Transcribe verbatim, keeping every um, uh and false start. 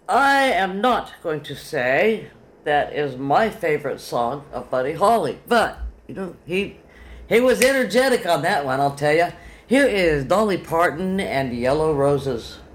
I am not going to say that is my favorite song of Buddy Holly, but you know he he was energetic on that one. I'll tell you. Here is Dolly Parton and Yellow Roses.